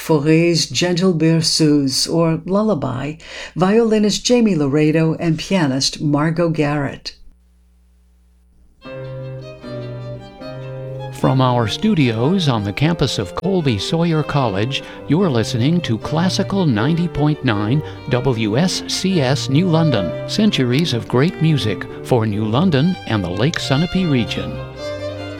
Fauré's Gentle Berceuse, or Lullaby, violinist Jamie Laredo and pianist Margot Garrett. From our studios on the campus of Colby Sawyer College, you're listening to Classical 90.9 WSCS New London, centuries of great music for New London and the Lake Sunapee region.